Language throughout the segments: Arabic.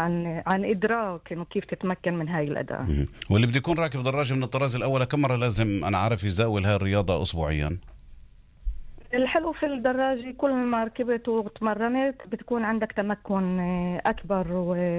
عن إدراك إنه كيف تتمكن من هاي الأداء. واللي بده يكون راكب دراجة من الطراز الأول كم مرة لازم أنا عارف يزاول هاي الرياضة أسبوعيا؟ الحلو في الدراجة كل ما ركبت وتمرنت بتكون عندك تمكن أكبر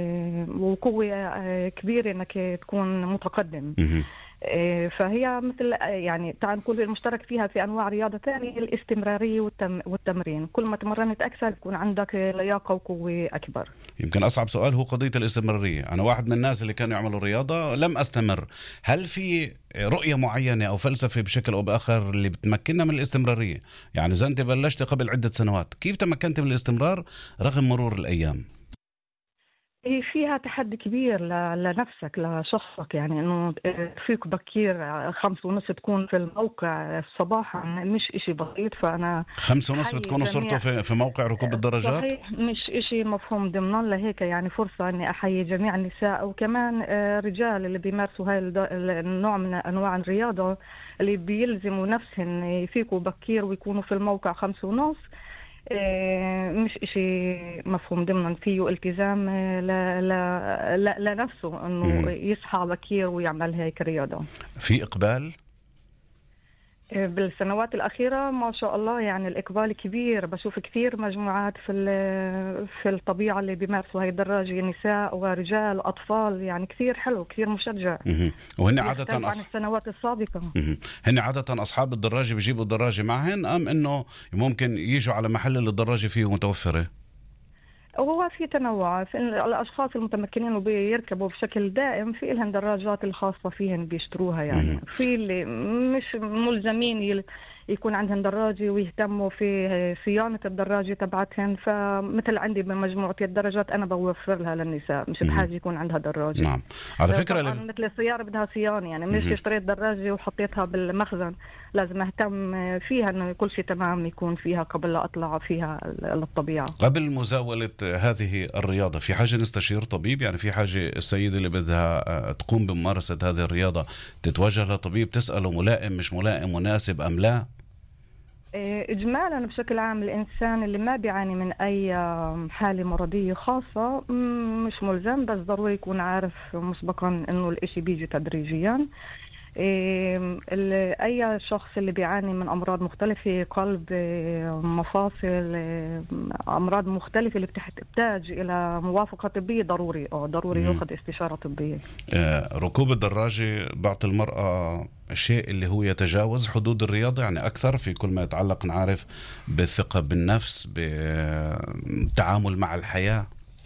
وقوة كبيرة إنك تكون متقدم. فهي مثل يعني تعال نقول المشترك فيها في أنواع رياضة ثانية الاستمرارية والتمرين. كل ما تمرنت أكثر يكون عندك لياقة وقوة أكبر. يمكن أصعب سؤال هو قضية الاستمرارية. أنا واحد من الناس اللي كانوا يعملوا رياضة لم أستمر. هل في رؤية معينة أو فلسفة بشكل أو بآخر اللي بتمكننا من الاستمرارية؟ يعني إذا أنت بلشت قبل عدة سنوات كيف تمكنت من الاستمرار رغم مرور الأيام؟ فيها تحدي كبير لنفسك لشخصك، يعني انه فيك بكير 5:30 تكون في الموقع صباحا مش اشي بسيط. فانا 5:30 بتكونوا صرتوا في موقع ركوب الدراجات؟ صحيح، مش اشي مفهوم ضمنا. لهيك يعني فرصة اني احيي جميع النساء وكمان رجال اللي بيمارسوا هاي النوع من انواع الرياضة اللي بيلزموا نفسهم يفيقوا بكير ويكونوا في الموقع 5:30. مش إشي مفهوم ضمنا، فيه التزام لنفسه إنه يصحى بكير ويعمل هيك رياضة. في إقبال بالسنوات الأخيرة ما شاء الله، يعني الإقبال كبير. بشوف كثير مجموعات في الطبيعة اللي بيمارسوا هاي الدراجة، نساء ورجال أطفال، يعني كثير حلو كثير مشجع. وهن عادة عن السنوات السابقة. هن عادة أصحاب الدراجة بيجيبوا الدراجة معهن أم إنه ممكن يجوا على محل اللي الدراجة فيه متوفرة؟ وهو في تنوع في الأشخاص المتمكنين وبيركبوا بشكل دائم، في لهم دراجات الخاصة فيهم بيشتروها. يعني في اللي مش ملزمين يكون عندهم دراجة ويهتموا في صيانة الدراجة تبعتهم. فمثل عندي بمجموعة الدراجات أنا بوفر لها للنساء، مش بحاجة يكون عندها دراجة. نعم. على فكرة مثل السيارة بدها صيانة، يعني مش اشتريت دراجة وحطيتها بالمخزن، لازم أهتم فيها إنه كل شيء تمام يكون فيها قبل لا أطلع فيها للطبيعة. قبل مزاولة هذه الرياضة في حاجة نستشير طبيب؟ يعني في حاجة السيدة اللي بدها تقوم بممارسة هذه الرياضة تتوجه لطبيب تسأله ملائم مش ملائم مناسب أم لا؟ إجمالا بشكل عام الإنسان اللي ما بيعاني من أي حالة مرضية خاصة مش ملزم، بس ضروري يكون عارف مسبقا إنه الإشي بيجي تدريجيا. أي شخص اللي بيعاني من أمراض مختلفة، قلب، مفاصل، أمراض مختلفة اللي بتحتاج إلى موافقة طبية، ضروري يأخذ استشارة طبية. ركوب الدراجة بعض المرأة الشيء اللي هو يتجاوز حدود الرياضة، يعني أكثر في كل ما يتعلق نعرف بالثقة بالنفس، بالتعامل مع الحياة.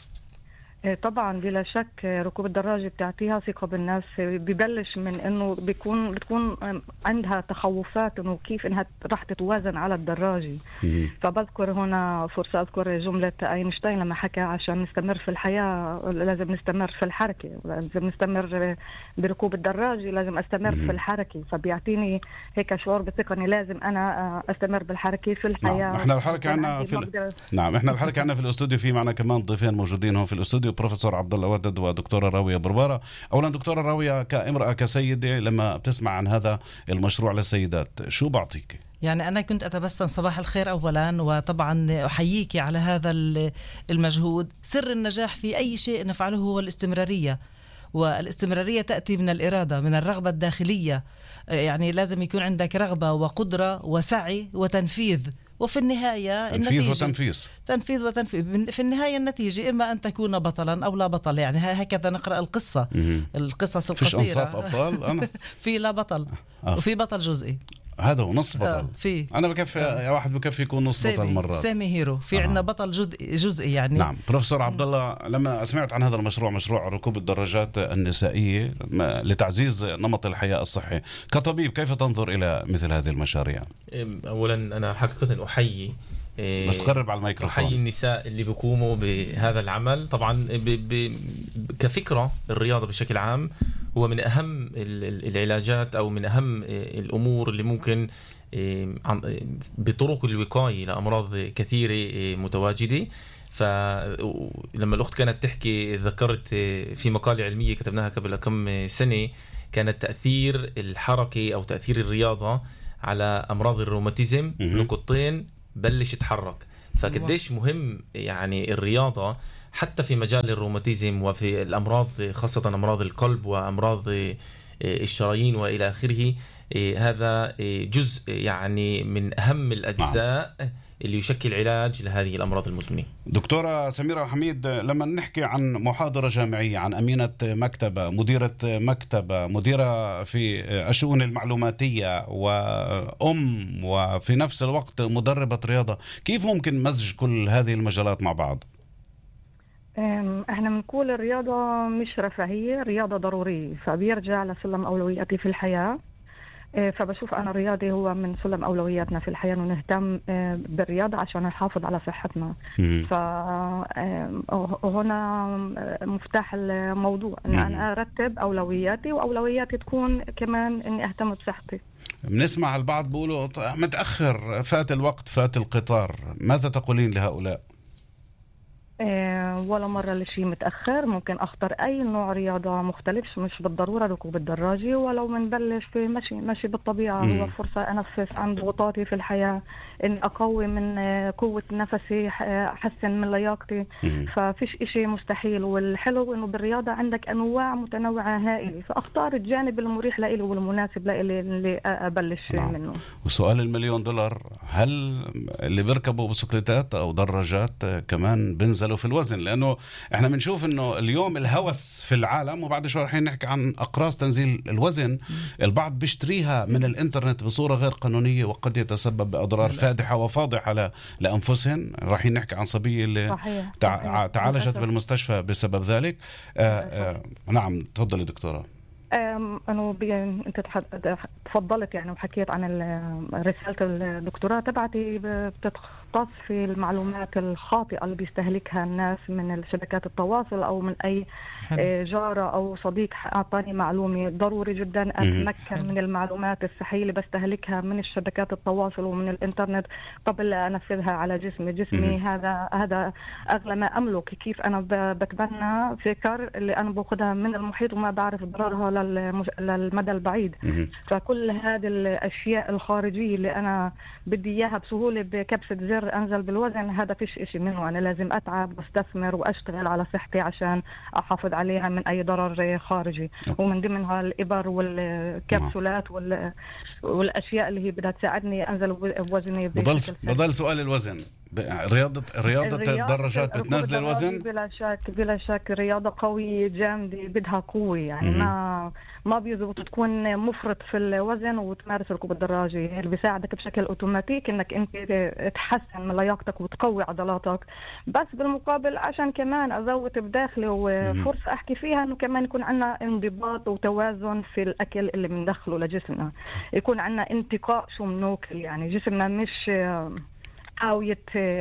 طبعا بلا شك ركوب الدراجة بتعطيها ثقة بالنفس. ببلش من انه بتكون عندها تخوفات انه كيف انها راح تتوازن على الدراجة. فبذكر هنا فرصة اذكر جملة اينشتاين لما حكى عشان نستمر في الحياة لازم نستمر في الحركة، لازم نستمر بركوب الدراجة لازم استمر في الحركة. فبيعطيني هيك شعور بالثقة اني لازم انا استمر بالحركة في الحياة. نعم. احنا الحركة عنا احنا الحركة عنا في الاستوديو، في معنا كمان ضيفين موجودين هون في الاستوديو، بروفيسور عبد الله ودد ودكتورة راوية بربارة. أولا دكتورة راوية، كامرأة كسيدة لما بتسمع عن هذا المشروع للسيدات شو بعطيك؟ يعني أنا كنت أتبسم صباح الخير أولا، وطبعا أحييك على هذا المجهود. سر النجاح في أي شيء نفعله هو الاستمرارية، والاستمرارية تأتي من الإرادة، من الرغبة الداخلية. يعني لازم يكون عندك رغبة وقدرة وسعي وتنفيذ، وفي النهاية تنفيذ وتنفيذ. في النهاية النتيجة إما أن تكون بطلا أو لا بطل. يعني هكذا نقرأ القصة. القصص القصيرة فيش أنصاف أبطال. أنا في لا بطل وفي بطل جزئي، هذا هو نص بطل. أنا بكفي يا واحد بكفي يكون نص بطل مرات. سامي هيرو. في عندنا بطل جزئي يعني. نعم. بروفيسور عبد الله، لما سمعت عن هذا المشروع، مشروع ركوب الدراجات النسائية لتعزيز نمط الحياة الصحي، كطبيب كيف تنظر إلى مثل هذه المشاريع؟ أولا أنا حقيقة أحيي، بس قرب على الميكروفون، أحيي النساء اللي بيقوموا بهذا العمل. طبعا كفكرة الرياضة بشكل عام هو من أهم العلاجات أو من أهم الأمور اللي ممكن بطرق الوقاية لأمراض كثيرة متواجدة. فلما الأخت كانت تحكي ذكرت في مقالة علمية كتبناها قبل كم سنة، كانت تأثير الحركة أو تأثير الرياضة على أمراض الروماتيزم. نقطتين، بلش يتحرك. فقديش مهم يعني الرياضة حتى في مجال الروماتيزم وفي الأمراض خاصة أمراض القلب وأمراض الشرايين وإلى آخره. هذا جزء يعني من أهم الأجزاء اللي يشكل علاج لهذه الأمراض المزمنة. دكتورة سميرة حميد، لما نحكي عن محاضرة جامعية، عن أمينة مكتبة، مديرة مكتبة، مديرة في الشؤون المعلوماتية، وأم، وفي نفس الوقت مدربة رياضة، كيف ممكن مزج كل هذه المجالات مع بعض؟ احنا بنقول الرياضة مش رفاهية، رياضة ضرورية، فبيرجع لسلم أولوياتي في الحياة. فبشوف أنا الرياضة هو من سلم أولوياتنا في الحياة، إنه نهتم بالرياضة عشان نحافظ على صحتنا. فهنا مفتاح الموضوع إن أنا أرتب أولوياتي، وأولوياتي تكون كمان إني أهتم بصحتي. بنسمع البعض بيقولوا متأخر، فات الوقت، فات القطار، ماذا تقولين لهؤلاء؟ ولا مرة لشيء متأخر. ممكن أختار أي نوع رياضة مختلف، مش بالضرورة ركوب الدراجة. ولو منبلش في مشي بالطبيعة، هو فرصة أنفس عن ضغوطاتي في الحياة، إن أقوي من قوة نفسي، أحسن من لياقتي. ففيش إشي مستحيل. والحلو إنه بالرياضة عندك أنواع متنوعة هائلة، فأختار الجانب المريح لإلي والمناسب لإلي اللي أبلش منه. وسؤال $1,000,000، هل اللي بيركبوا بسكليتات أو دراجات كمان بنزلوا في الوزن؟ لأنه احنا بنشوف انه اليوم الهوس في العالم، وبعد شوي رح نحكي عن أقراص تنزيل الوزن. البعض بيشتريها من الانترنت بصورة غير قانونية، وقد يتسبب بأضرار فادحة وفاضحة لأنفسهم. رح نحكي عن صبية اللي تعالجت بالمستشفى بسبب ذلك. نعم، تفضلي دكتورة. انت تفضلت يعني وحكيت عن رسالة الدكتوراه تبعتي، بتختص في المعلومات الخاطئة اللي بيستهلكها الناس من شبكات التواصل أو من أي جارة أو صديق أعطاني معلومة. ضروري جدا أتمكن من المعلومات الصحية اللي بستهلكها من الشبكات التواصل ومن الإنترنت قبل لا أنفذها على جسمي. هذا أغلى ما أملك. كيف أنا بتبنى فكر اللي أنا باخدها من المحيط وما بعرف ضررها للمدى البعيد. فكل هذه الأشياء الخارجية اللي أنا بدي إياها بسهولة بكبسة زر أنزل بالوزن، هذا فيش إشي منه. أنا لازم أتعب واستثمر وأشتغل على صحتي عشان أحافظ عليها من أي ضرر خارجي. ومن ضمنها الإبر والكبسولات والأشياء اللي هي بدها تساعدني أنزل بوزني. بضل سؤال الوزن. رياضة الدراجات بتنزل الوزن؟ بلا شك رياضة قوية جامدة، بدها قوة يعني. ما بيزبط تكون مفرط في الوزن وتمارس ركوب الدراجة. اللي بيساعدك بشكل اوتوماتيك انك انت تحسن من لياقتك وتقوي عضلاتك. بس بالمقابل عشان كمان ازود بداخلي وفرصة احكي فيها انه كمان يكون عندنا انضباط وتوازن في الاكل اللي بندخله لجسمنا. يكون عندنا انتقاء شو بناكل، يعني جسمنا مش حاوية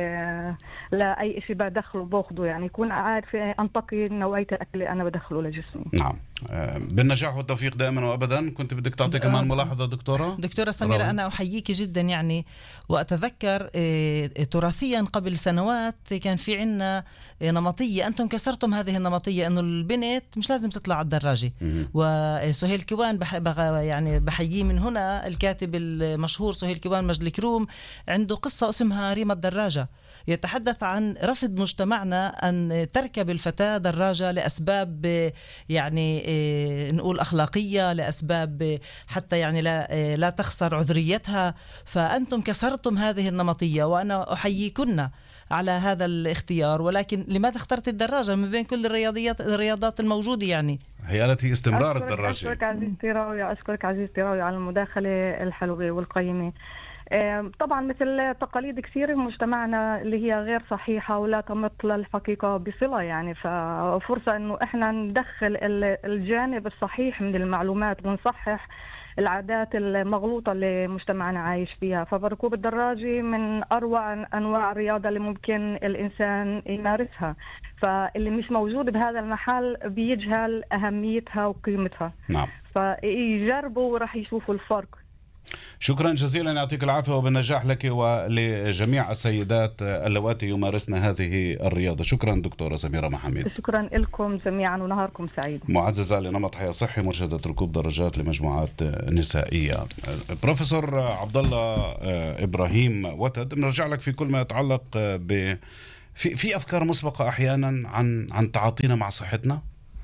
لأي شيء بدخله باخده. يعني يكون عارف أنتقي نوعية الأكل اللي أنا بدخله لجسمي. نعم، بالنجاح والتوفيق دائما وأبدا. كنت بدك تعطي كمان ملاحظة دكتورة سميرة؟ أنا أحييك جدا يعني. وأتذكر تراثيا قبل سنوات كان في عنا نمطية، أنتم كسرتم هذه النمطية، أنه البنت مش لازم تطلع على الدراجة. وسهيل كوان يعني بحييه من هنا، الكاتب المشهور سهيل كوان مجد الكروم، عنده قصة اسمها ريما الدراجة. يتحدث عن رفض مجتمعنا أن تركب الفتاة دراجة لأسباب يعني نقول أخلاقية، لأسباب حتى يعني لا تخسر عذريتها. فأنتم كسرتم هذه النمطية، وأنا أحييكن على هذا الاختيار. ولكن لماذا اخترت الدراجة من بين كل الرياضات الموجودة؟ يعني هي التي استمرار الدراجة. أشكرك عزيزتي راوي على المداخلة الحلوة والقيمة. طبعا مثل تقاليد كثير في مجتمعنا اللي هي غير صحيحة ولا تمت للحقيقة بصلة، يعني ففرصة انه احنا ندخل الجانب الصحيح من المعلومات ونصحح العادات المغلوطة اللي مجتمعنا عايش فيها. فركوب الدراجة من أروع أنواع الرياضة اللي ممكن الإنسان يمارسها. فاللي مش موجود بهذا المحل بيجهل أهميتها وقيمتها. نعم. فيجربوا ورح يشوفوا الفرق. شكرا جزيلا، يعطيك العافية وبالنجاح لك ولجميع السيدات اللواتي يمارسن هذه الرياضة. شكرا دكتورة سميرة محمد. شكرا لكم جميعا ونهاركم سعيد. معززة لنمط حياة صحي، مرشدة ركوب دراجات لمجموعات نسائية. بروفيسور عبد الله إبراهيم وتد، بنرجع لك في كل ما يتعلق في أفكار مسبقة أحيانا عن تعاطينا مع صحتنا.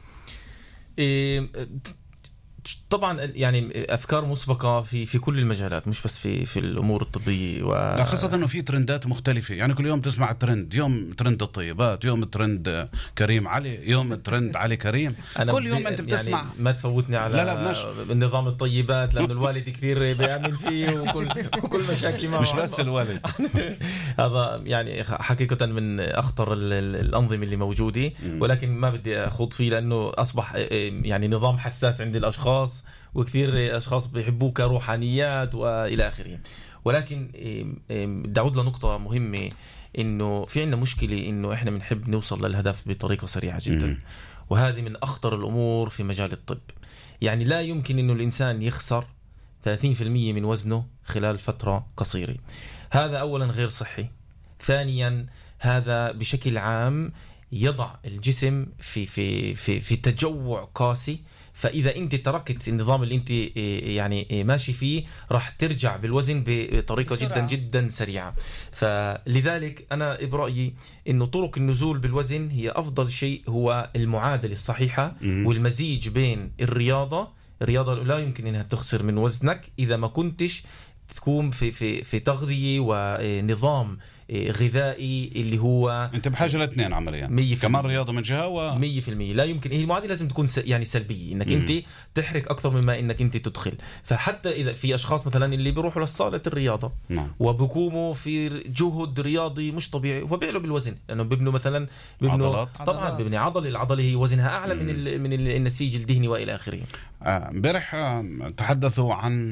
طبعا يعني افكار مسبقه في كل المجالات، مش بس في الامور الطبيه خاصه انه في ترندات مختلفه، يعني كل يوم تسمع ترند، يوم ترند الطيبات، يوم ترند كريم علي، يوم ترند علي كريم. كل يوم انت بتسمع. يعني ما تفوتني على نظام الطيبات، لانه الوالد كثير بيامن فيه وكل مشاكل معه. مش بس الوالد. هذا يعني حقيقه من اخطر الانظمه اللي موجوده، ولكن ما بدي اخوض فيه لانه اصبح يعني نظام حساس عند الاشخاص، وكثير أشخاص بيحبوه كروحانيات وإلى آخره. ولكن دعود لنقطة مهمة، إنه في عندنا مشكلة إنه إحنا بنحب نوصل للهدف بطريقة سريعة جدا، وهذه من أخطر الأمور في مجال الطب. يعني لا يمكن إنه الإنسان يخسر 30% من وزنه خلال فترة قصيرة. هذا أولا غير صحي. ثانيا هذا بشكل عام يضع الجسم في تجوع قاسي. فإذا أنت تركت النظام اللي أنت يعني ماشي فيه راح ترجع بالوزن بطريقة جدا جدا سريعة. فلذلك أنا برأيي إنه طرق النزول بالوزن هي أفضل شيء هو المعادلة الصحيحة والمزيج بين الرياضة لا يمكن أنها تخسر من وزنك إذا ما كنتش تكون في تغذية ونظام غذائي اللي هو انت بحاجه لاثنين عمليا، كمان رياضه من جهه 100%. لا يمكن، هي المعادله لازم تكون يعني سلبيه، انك انت تحرك اكثر مما انك انت تدخل. فحتى اذا في اشخاص مثلا اللي بيروحوا لصاله الرياضه وبقوموا في جهد رياضي مش طبيعي وبيعلوا بالوزن، لانه بيبنوا مثلا طبعا بيبني العضله هي وزنها اعلى من النسيج الدهني والى اخره. امبارح تحدثوا عن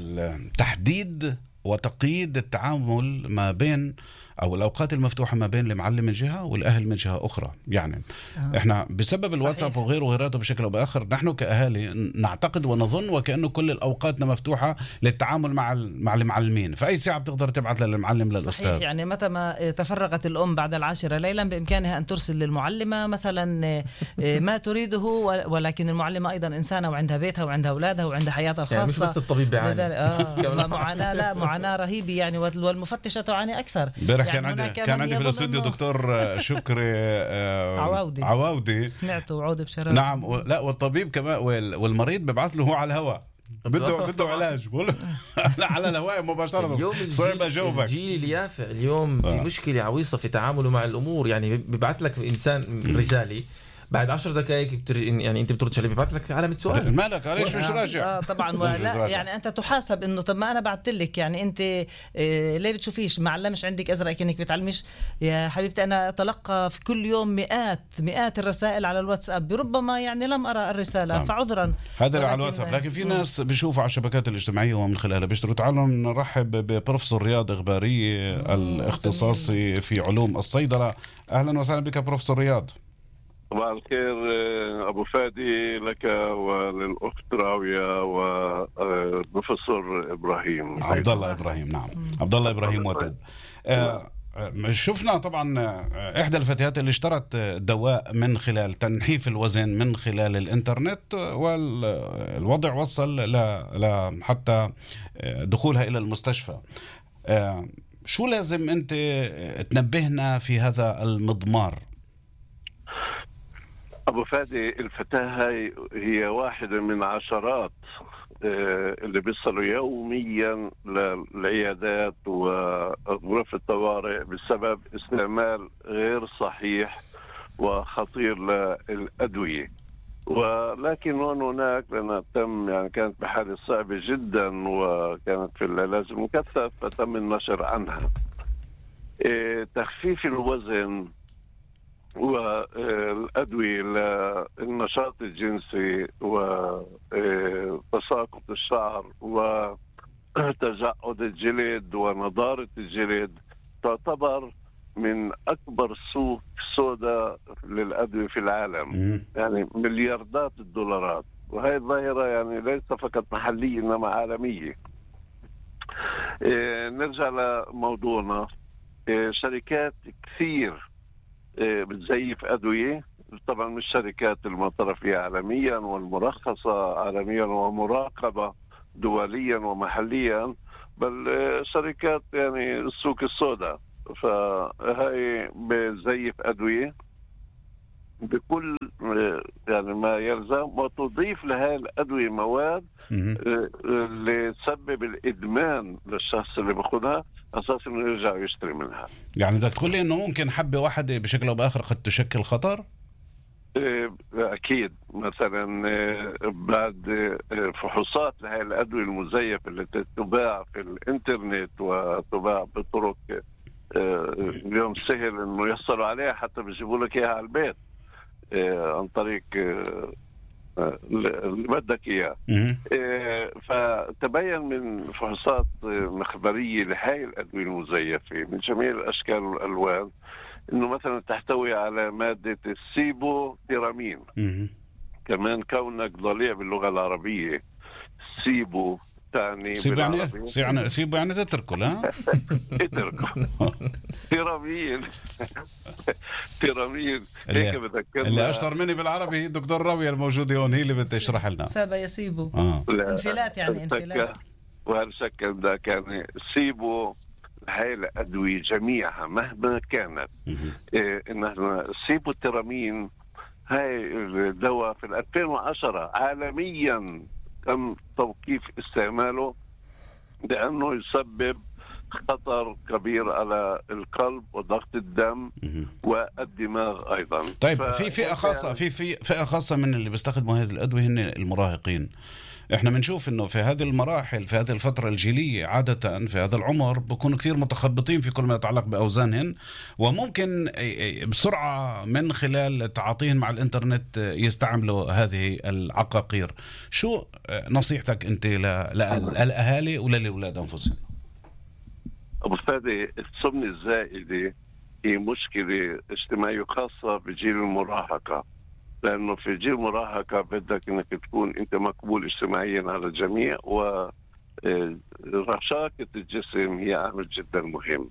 تحديد وتقييد التعامل ما بين أو الأوقات المفتوحة ما بين المعلم من جهة والأهل من جهة أخرى. يعني إحنا بسبب الواتساب وغيره وغيراته بشكل أو بآخر نحن كأهالي نعتقد ونظن وكأنه كل الأوقاتنا مفتوحة للتعامل مع المعلمين، فأي ساعة بتقدر تبعث للمعلم للأستاذ. صحيح. يعني متى ما تفرغت الأم بعد 10 ليلا بإمكانها أن ترسل للمعلمة مثلا ما تريده، ولكن المعلمة أيضا إنسانة وعندها بيتها وعندها أولادها وعندها حياتها الخاصة. يعني مش بس الطبيب بيعاني. معاناة رهيبة يعني، والمفتشة تعاني أكثر. كان عندي في الاستوديو دكتور شكري عواودي سمعته عودة بشرف. نعم. لا والطبيب كمان والمريض ببعث له هو على الهواء بده علاج لا على الهواء مباشرة. صعب اجاوبك. الجيل اليافع اليوم في مشكلة عويصة في تعامله مع الامور. يعني ببعث لك انسان رسالة بعد 10 دقائق يعني انت بترد عليه بيبعث لك علامه سؤال، مالك علاش مش راجع؟ طبعا لا يعني انت تحاسب انه طب ما انا بعثت لك، يعني انت ليه بتشوفيش ما علمش عندك ازرق كأنك بتعلمش يا حبيبتي. انا اتلقى في كل يوم مئات الرسائل على الواتساب، بربما يعني لم ارى الرساله فعذرا. هذا على الواتساب، لكن في ناس بيشوفوا على الشبكات الاجتماعيه ومن خلالها بيشتروا. تعالوا نرحب ببروفيسور رياض إغباري الاختصاصي في علوم الصيدله. اهلا وسهلا بك بروفيسور رياض. صباح الخير أبو فادي لك وللأخت راوية والبروفيسور إبراهيم عبد الله إبراهيم. نعم عبد الله إبراهيم وتد. شفنا طبعا إحدى الفتيات اللي اشترت دواء من خلال تنحيف الوزن من خلال الإنترنت، والوضع وصل ل حتى دخولها إلى المستشفى. شو لازم أنت تنبهنا في هذا المضمار؟ أبو فادي، الفتاة هي واحدة من عشرات اللي بيصلوا يوميا للعيادات وغرف الطوارئ بسبب استعمال غير صحيح وخطير للأدوية. ولكن هناك لأنها يعني كانت بحالة صعبة جدا وكانت في العلاج المكثف فتم النشر عنها. تخفيف الوزن والأدوية للنشاط الجنسي وتساقط الشعر وتجعد الجلد ونضارة الجلد تعتبر من أكبر سوق سوداء للأدوية في العالم، يعني ملياردات الدولارات. وهي الظاهرة يعني ليس فقط محلية إنما عالمية. نرجع لموضوعنا. شركات كثير بتزيف أدوية، طبعا مش شركات المعترف فيها عالميا والمرخصة عالميا ومراقبة دوليا ومحليا، بل شركات يعني السوق السوداء. فهي بتزيف أدوية بكل يعني ما يلزم، وتضيف لهذه الأدوية مواد اللي تسبب الإدمان للشخص اللي بأخذها، أساس إنه يرجع يشتري منها. يعني بدك تقول لي إنه ممكن حبة واحدة بشكل أو بآخر قد تشكل خطر؟ أكيد. مثلا بعد فحوصات لهذه الأدوية المزيفة اللي تباع في الإنترنت وتباع بطرق اليوم سهل إنه يحصلوا عليها، حتى بيجيبوا لك إياها على البيت عن طريق اللي بدك إياه. فتبين من فحوصات مخبرية لهذه الأدوية المزيفة من جميع الأشكال والألوان إنه مثلا تحتوي على مادة السيبوتيرامين. كمان كونك ضليع باللغة العربية، سيبو تعني سيبو يعني تتركه، لا اتركه. تيرامين هيك بذكرنا. اللي اشطر مني بالعربي دكتور راوية الموجودة هون، هي اللي بتشرح لنا. سابا يسيبو انفلات، يعني انفلات. وهل شك ده كان سيبو هاي الأدوية جميعها مهما كانت إن السيبوتيرامين هاي الدواء في 2010 عالميا تم توقيف استعماله لأنه يسبب خطر كبير على القلب وضغط الدم والدماغ أيضا. طيب في فئة خاصة من اللي بيستخدموا هذه الأدوية هن المراهقين. احنا بنشوف انه في هذه المراحل، في هذه الفترة الجيلية عادة في هذا العمر بيكونوا كثير متخبطين في كل ما يتعلق بأوزانهم، وممكن بسرعة من خلال تعاطيهم مع الانترنت يستعملوا هذه العقاقير. شو نصيحتك انت للأهالي وللأولاد أنفسهم؟ أبو فادي، السمنة الزائدة هي مشكلة اجتماعية خاصة بجيل المراهقة، لأنه في جيل المراهقة بدك إنك تكون أنت مقبول اجتماعيا على الجميع، ورشاقة الجسم هي عامل جدا مهم.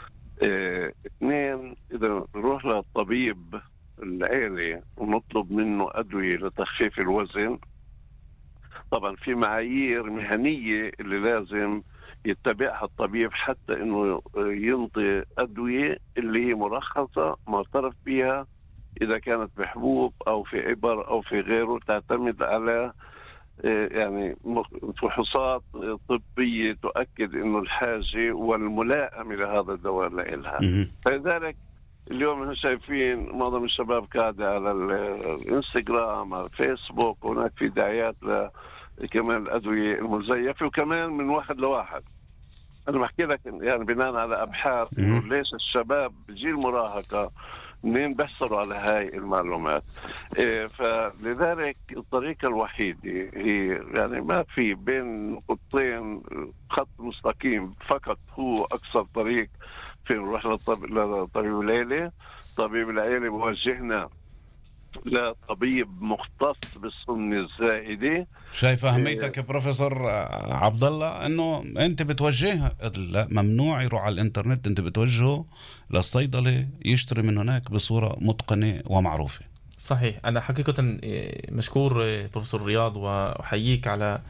اثنين، إذا نروح للطبيب العائلي ونطلب منه أدوية لتخفيف الوزن، طبعا في معايير مهنية اللي لازم يتبعها الطبيب حتى إنه ينطي أدوية اللي هي مرخصة معترف بها، إذا كانت بحبوب أو في إبر أو في غيره، تعتمد على يعني فحوصات طبية تؤكد إنه الحاجة والملائمة لهذا الدواء لإلها. فلذلك اليوم نحن شايفين معظم الشباب قاعدة على الانستغرام، على الفيسبوك، هناك في دعايات كمان الأدوية المزيفة، وكمان من واحد لواحد. أنا بحكي لك يعني بناء على أبحاث إنه ليش الشباب بجيل مراهقة منين بيحصلوا على هاي المعلومات. فلذلك الطريقة الوحيدة هي يعني ما في بين نقطتين خط مستقيم فقط، هو أقصر طريق في نروح لطبيب العائلة. طبيب العائلة بوجهنا لطبيب مختص بالسمنة الزائدة. شايف أهميتك يا بروفيسور عبد الله، انه انت بتوجه ممنوع يروح على الانترنت، انت بتوجهه للصيدلة يشتري من هناك بصورة متقنة ومعروفة. صحيح. انا حقيقة مشكور بروفيسور رياض، واحييك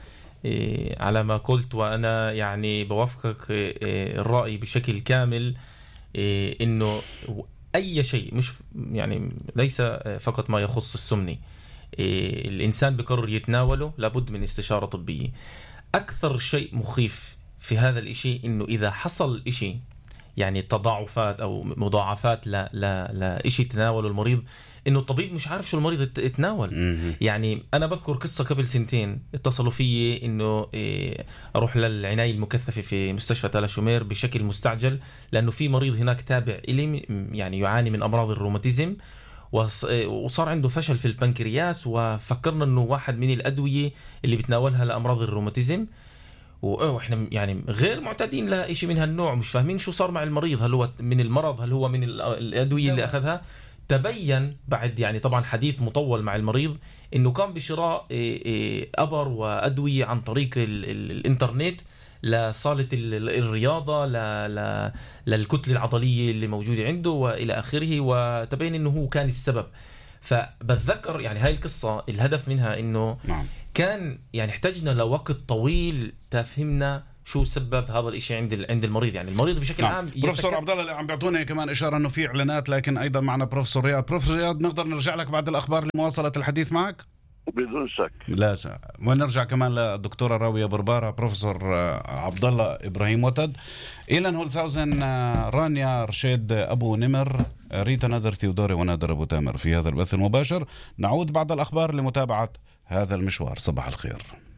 على ما قلت، وانا يعني بوافقك الرأي بشكل كامل، انه أي شيء مش يعني ليس فقط ما يخص السمنة الإنسان بقرر يتناوله لابد من استشارة طبية. أكثر شيء مخيف في هذا الإشي إنه إذا حصل إشي يعني تضاعفات أو مضاعفات لإشي تناوله المريض، إنه الطبيب مش عارف شو المريض يتناول. يعني أنا بذكر قصة قبل 2 سنين اتصلوا فيي إنه أروح للعناية المكثفة في مستشفى تل شومير بشكل مستعجل، لأنه في مريض هناك تابع إلي يعني يعاني من أمراض الروماتيزم، وصار عنده فشل في البنكرياس، وفكرنا إنه واحد من الأدوية اللي بتناولها لأمراض الروماتيزم، واحنا يعني غير معتادين لإشي من هالنوع، مش فاهمين شو صار مع المريض، هل هو من المرض، هل هو من الأدوية اللي أخذها. تبين بعد يعني طبعا حديث مطول مع المريض إنه قام بشراء أبر وأدوية عن طريق الإنترنت لصالة الرياضة، للكتلة العضلية اللي موجودة عنده وإلى آخره، وتبين أنه هو كان السبب. فبتذكر يعني هاي القصة الهدف منها أنه كان يعني احتاجنا لوقت طويل تفهمنا شو سبب هذا الاشي عند المريض. يعني المريض بشكل عام بروفيسور عبد الله عم بيعطونا كمان اشاره انه في اعلانات، لكن ايضا معنا بروفيسور رياض نقدر نرجع لك بعد الاخبار لمواصله الحديث معك بدون شك. لا شك. ونرجع كمان للدكتوره راويه برباره، بروفيسور عبد الله ابراهيم وتد، إيلان هولساوزن، رانيا رشيد ابو نمر، ريتا نادر ثيودوري ونادر ابو تامر في هذا البث المباشر. نعود بعد الاخبار لمتابعه هذا المشوار. صباح الخير.